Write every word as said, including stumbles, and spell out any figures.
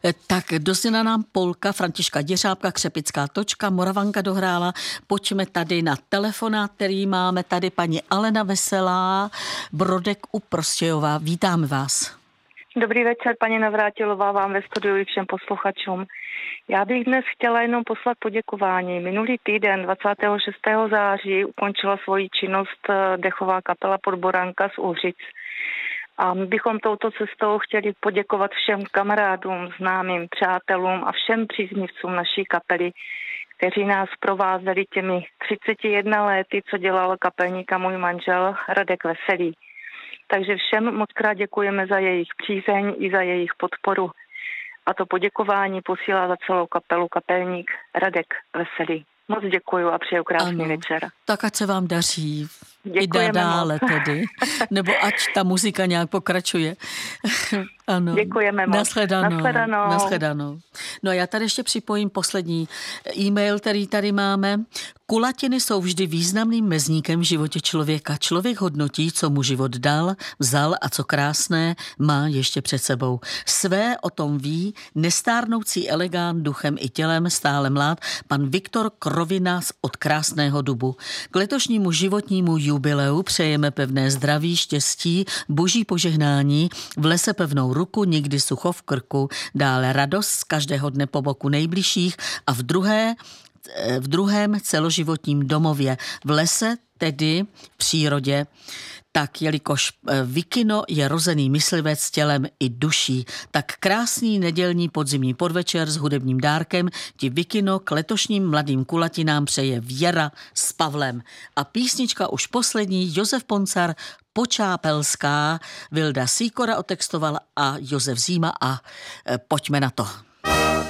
Tak dozněla nám polka Františka Děřábka, Křepická točka, Moravanka dohrála. Pojďme tady na telefonát, který máme tady paní Alena Veselá, Brodek u Prostějova. Vítáme vás. Dobrý večer, paní Navrátilová, vám ve studiu i všem posluchačům. Já bych dnes chtěla jenom poslat poděkování. Minulý týden dvacátého šestého září ukončila svoji činnost dechová kapela Podboranka z Uhřic. A my bychom touto cestou chtěli poděkovat všem kamarádům, známým, přátelům a všem příznivcům naší kapely, kteří nás provázeli těmi třiceti jedna lety, co dělal kapelníka můj manžel Radek Veselý. Takže všem moc krát děkujeme za jejich přízeň i za jejich podporu. A to poděkování posílá za celou kapelu kapelník Radek Veselý. Moc děkuju a přeju krásný ano, večer. Tak ať se vám daří. Děkujeme I dále moc. tedy. Nebo ať ta muzika nějak pokračuje. Ano. Děkujeme moc. Nashledanou. Nashledanou. Nashledanou. No a já tady ještě připojím poslední e-mail, který tady máme. Kulatiny jsou vždy významným mezníkem v životě člověka. Člověk hodnotí, co mu život dal, vzal a co krásné má ještě před sebou. Své o tom ví nestárnoucí elegant duchem i tělem, stále mlád, pan Viktor Krovina od Krásného Dubu. K letošnímu životnímu jubileu přejeme pevné zdraví, štěstí, boží požehnání, v lese pevnou ruku, nikdy sucho v krku, dále radost z každého dne po boku nejbližších a v druhé v druhém celoživotním domově v lese, tedy v přírodě, tak jelikož Vikino je rozený myslivec tělem i duší, tak krásný nedělní podzimní podvečer s hudebním dárkem ti Vikino k letošním mladým kulatinám přeje Věra s Pavlem. A písnička už poslední, Josef Poncar, Počápelská, Vilda Sýkora otextoval a Josef Zíma a pojďme na to.